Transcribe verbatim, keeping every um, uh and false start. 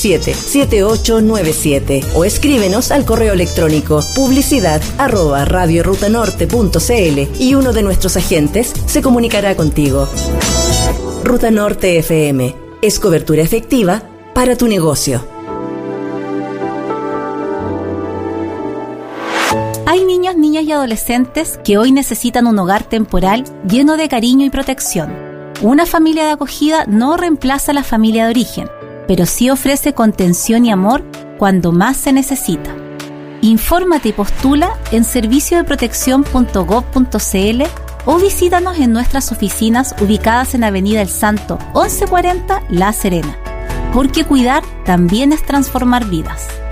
siete siete ocho nueve siete o escríbenos al correo electrónico publicidad arroba radiorutanorte punto cl y uno de nuestros agentes se comunicará contigo. Ruta Norte F M es cobertura efectiva para tu negocio. Hay niños, niñas y adolescentes que hoy necesitan un hogar temporal lleno de cariño y protección. Una familia de acogida no reemplaza a la familia de origen, pero sí ofrece contención y amor cuando más se necesita. Infórmate y postula en servicio de protección punto gob punto cl o visítanos en nuestras oficinas ubicadas en Avenida El Santo once cuarenta La Serena, porque cuidar también es transformar vidas.